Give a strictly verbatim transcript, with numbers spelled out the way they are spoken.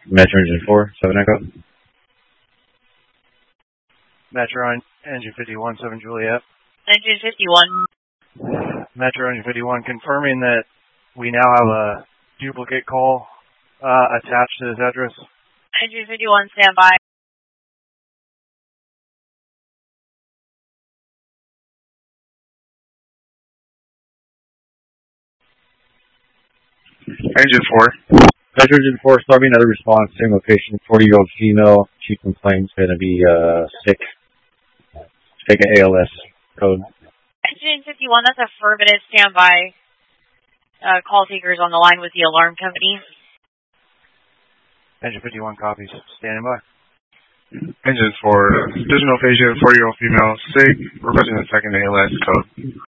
Metro Engine four, seven Echo. Metro Engine fifty-one, seven Juliet. Engine fifty-one. Metro Engine fifty-one, confirming that we now have a duplicate call uh, attached to this address. Engine fifty-one, stand by. Engine four. Metro Engine four, starting another response, same location, forty-year-old female. She complains going to be uh, sick. Take an A L S code. Engine fifty-one, that's affirmative, stand by. Uh, call takers on the line with the alarm company. Engine fifty-one copies, standing by. Engine four, additional patient, forty-year-old female, sick, requesting a second A L S code.